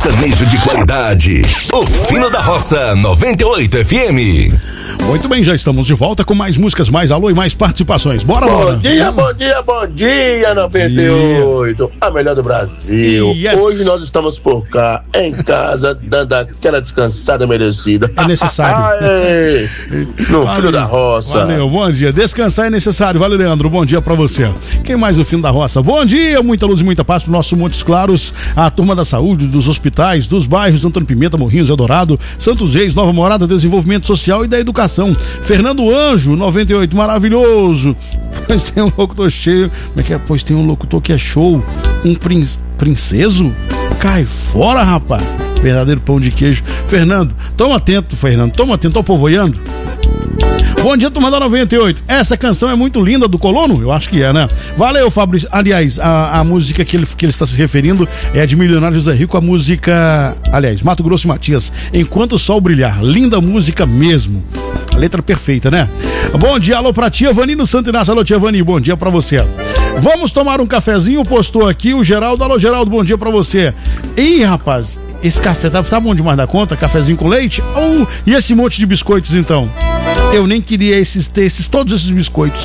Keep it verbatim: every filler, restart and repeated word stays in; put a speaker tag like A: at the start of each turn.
A: Sertanejo de qualidade. O Fino da Roça noventa e oito F M.
B: Muito bem, já estamos de volta com mais músicas, mais alô e mais participações. Bora,
C: bom
B: bora.
C: Dia, bom dia, bom dia, noventa e oito, a melhor do Brasil. Yes. Hoje nós estamos por cá, em casa, dando aquela descansada merecida.
B: É necessário.
C: Aê, no
B: Valeu.
C: Filho da Roça.
B: Valeu, bom dia. Descansar é necessário. Valeu, Leandro. Bom dia pra você. Quem mais no Filho da Roça? Bom dia, muita luz e muita paz pro nosso Montes Claros, a turma da saúde, dos hospitais, dos bairros Antônio Pimenta, Morrinhos, Eldorado, Santos Reis, Nova Morada, Desenvolvimento Social e da Educação. Fernando Anjo, noventa e oito, maravilhoso. Pois tem um locutor cheio. Como é que é? Pois tem um locutor que é show. Um prin... princeso? Cai fora, rapaz. Verdadeiro pão de queijo. Fernando, toma atento, Fernando. Toma atento, tô povoiando. Bom dia, turma da noventa e oito. Essa canção é muito linda, do Colono? Eu acho que é, né? Valeu, Fabrício. Aliás, a, a música que ele, que ele está se referindo é de Milionário José Rico, a música... Aliás, Mato Grosso e Matias, Enquanto o Sol Brilhar. Linda música mesmo. A letra perfeita, né? Bom dia, alô pra tia Vani no Santo Inácio. Alô, tia Vani, bom dia pra você. Vamos tomar um cafezinho, postou aqui o Geraldo. Alô, Geraldo, bom dia pra você. Ih, rapaz, esse café tá, tá bom demais da conta? Cafezinho com leite? Oh, e esse monte de biscoitos, então? Eu nem queria esses, ter esses, todos esses biscoitos.